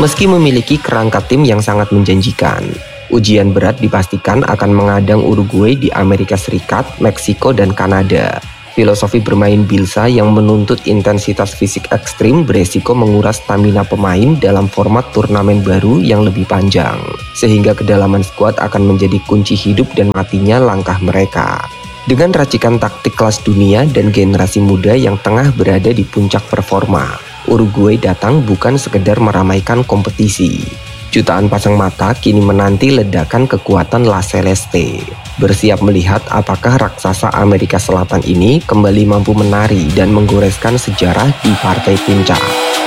Meski memiliki kerangka tim yang sangat menjanjikan, ujian berat dipastikan akan menghadang Uruguay di Amerika Serikat, Meksiko, dan Kanada. Filosofi bermain Bielsa yang menuntut intensitas fisik ekstrim beresiko menguras stamina pemain dalam format turnamen baru yang lebih panjang, sehingga kedalaman skuad akan menjadi kunci hidup dan matinya langkah mereka. Dengan racikan taktik kelas dunia dan generasi muda yang tengah berada di puncak performa, Uruguay datang bukan sekedar meramaikan kompetisi. Jutaan pasang mata kini menanti ledakan kekuatan La Celeste, bersiap melihat apakah raksasa Amerika Selatan ini kembali mampu menari dan menggoreskan sejarah di partai puncak.